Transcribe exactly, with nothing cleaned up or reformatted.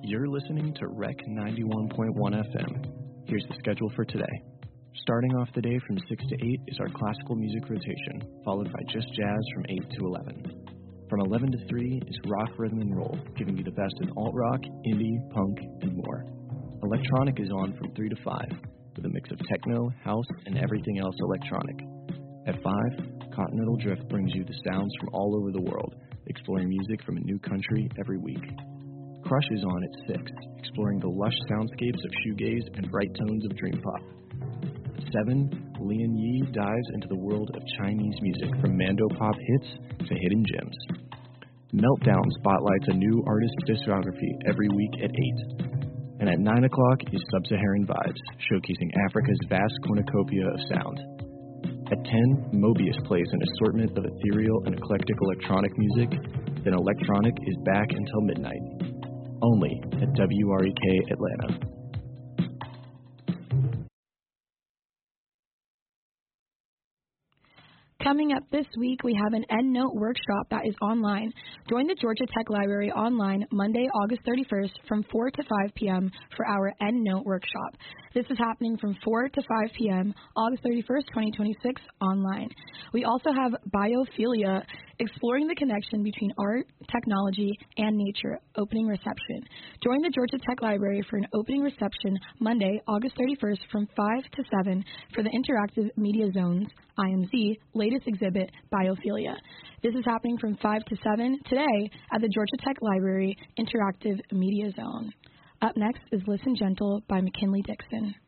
You're listening to Rec ninety-one point one F M. Here's the schedule for today. Starting off the day from six to eight is our classical music rotation, followed by just jazz from eight to eleven. From eleven to three is rock, rhythm, and roll, giving you the best in alt-rock, indie, punk, and more. Electronic is on from three to five, with a mix of techno, house, and everything else electronic. At five, Continental Drift brings you the sounds from all over the world, exploring music from a new country every week. Crush is on at six, exploring the lush soundscapes of shoegaze and bright tones of dream pop. At seven, Lian Yi dives into the world of Chinese music from Mando pop hits to hidden gems. Meltdown spotlights a new artist's discography every week at eight. And at nine o'clock is Sub-Saharan Vibes, showcasing Africa's vast cornucopia of sound. At ten, Mobius plays an assortment of ethereal and eclectic electronic music. Then Electronic is back until midnight. Only at W R E K Atlanta. Coming up this week, we have an EndNote workshop that is online. Join the Georgia Tech Library online Monday, August thirty-first from four to five p.m. for our EndNote workshop. This is happening from four to five p.m. August thirty-first, twenty twenty-six online. We also have Biophilia, exploring the connection between art, technology, and nature, opening reception. Join the Georgia Tech Library for an opening reception Monday, August thirty-first from five to seven for the Interactive Media Zones, I M Z, latest exhibit, Biophilia. This is happening from five to seven today at the Georgia Tech Library Interactive Media Zone. Up next is Listen Gentle by McKinley Dixon.